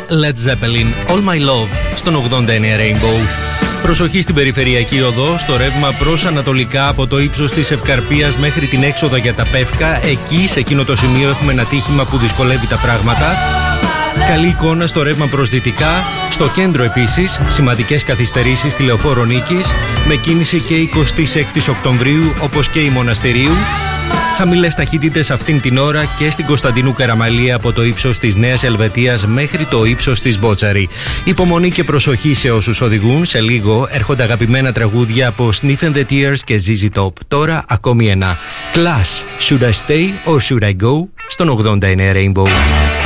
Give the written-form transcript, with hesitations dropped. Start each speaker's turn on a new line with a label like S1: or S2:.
S1: Led Zeppelin, All My Love, στον 89 Rainbow. Προσοχή στην περιφερειακή οδό, στο ρεύμα προς ανατολικά από το ύψος της Ευκαρπίας μέχρι την έξοδο για τα Πεύκα. Εκεί, σε εκείνο το σημείο, έχουμε ένα τύχημα που δυσκολεύει τα πράγματα. Καλή εικόνα στο ρεύμα προς δυτικά. Στο κέντρο επίσης, σημαντικές καθυστερήσεις στη Λεωφόρο Νίκης, με κίνηση και 26 Οκτωβρίου όπως και η Μοναστηρίου. Χαμηλές ταχύτητες αυτήν την ώρα και στην Κωνσταντινού Καραμαλή από το ύψος της Νέας Ελβετίας μέχρι το ύψος της Μπότσαρη. Υπομονή και προσοχή σε όσους οδηγούν. Σε λίγο έρχονται αγαπημένα τραγούδια από Sniff and the Tears και ZZ Top. Τώρα ακόμη ένα. Class, Should I Stay or Should I Go, στον 89 Rainbow.